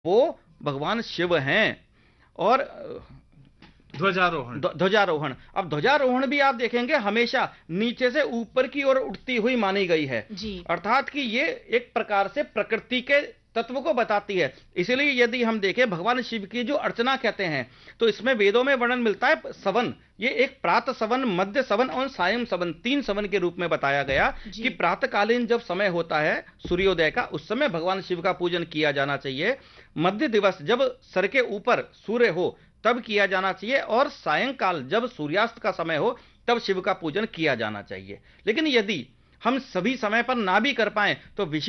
वो भगवान शिव हैं। और ध्वजारोहण, अब ध्वजारोहण भी आप देखेंगे हमेशा नीचे से ऊपर की ओर उठती हुई मानी गई है, अर्थात कि ये एक प्रकार से प्रकृति के तत्व को बताती है। इसलिए यदि हम देखें भगवान शिव की जो अर्चना कहते हैं, तो इसमें वेदों में वर्णन मिलता है सवन, ये एक प्रातः सवन, मध्य सवन और सायं सवन, 3 सवन के रूप में बताया गया कि प्रातःकालीन जब समय होता है सूर्योदय का, उस समय भगवान शिव का पूजन किया जाना चाहिए। मध्य दिवस जब सर के ऊपर सूर्य हो तब किया जाना चाहिए, और सायंकाल जब सूर्यास्त का समय हो तब शिव का पूजन किया जाना चाहिए। लेकिन यदि हम सभी समय पर ना भी कर पाए तो विशेष